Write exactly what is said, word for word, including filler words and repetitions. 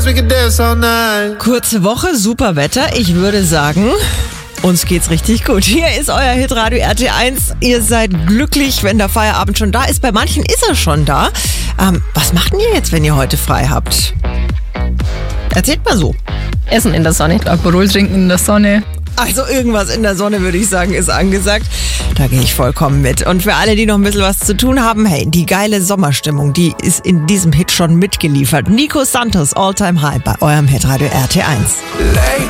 Kurze Woche, super Wetter. Ich würde sagen, uns geht's richtig gut. Hier ist euer Hitradio R T eins. Ihr seid glücklich, wenn der Feierabend schon da ist. Bei manchen ist er schon da. Ähm, was macht denn ihr jetzt, wenn ihr heute frei habt? Erzählt mal so. Essen in der Sonne, Alkohol trinken in der Sonne. Also irgendwas in der Sonne, würde ich sagen, ist angesagt. Da gehe ich vollkommen mit. Und für alle, die noch ein bisschen was zu tun haben, hey, die geile Sommerstimmung, die ist in diesem Hit schon mitgeliefert. Nico Santos, All Time High bei eurem Hitradio R T eins. Late